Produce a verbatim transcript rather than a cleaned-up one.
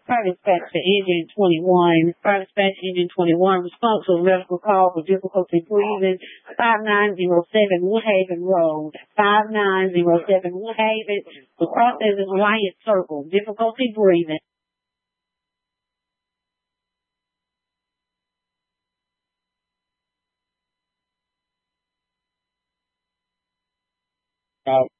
Private dispatch to engine twenty-one. Private dispatch engine twenty-one. Response to a medical call for difficulty breathing. five nine zero seven Woodhaven Road. five nine zero seven Woodhaven. The process is Alliance Circle. Difficulty breathing. Uh,